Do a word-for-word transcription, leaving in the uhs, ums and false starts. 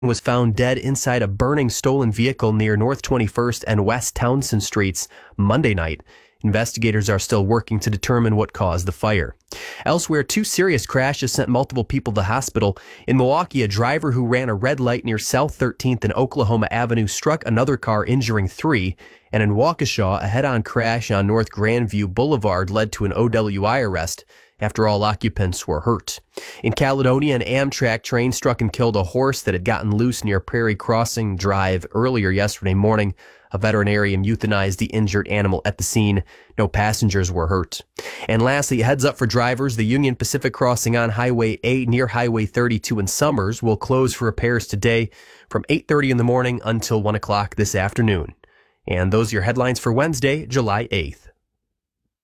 was found dead inside a burning stolen vehicle near North twenty-first and West Townsend Streets Monday night. Investigators are still working to determine what caused the fire. Elsewhere, two serious crashes sent multiple people to hospital. In Milwaukee, a driver who ran a red light near South thirteenth and Oklahoma Avenue struck another car, injuring three. And in Waukesha, a head-on crash on North Grandview Boulevard led to an O W I arrest after all occupants were hurt. In Caledonia, an Amtrak train struck and killed a horse that had gotten loose near Prairie Crossing Drive earlier yesterday morning. A veterinarian euthanized the injured animal at the scene. No passengers were hurt. And lastly, heads up for drivers. The Union Pacific crossing on Highway eight near Highway thirty-two in Summers will close for repairs today from eight thirty in the morning until one o'clock this afternoon. And those are your headlines for Wednesday, July eighth.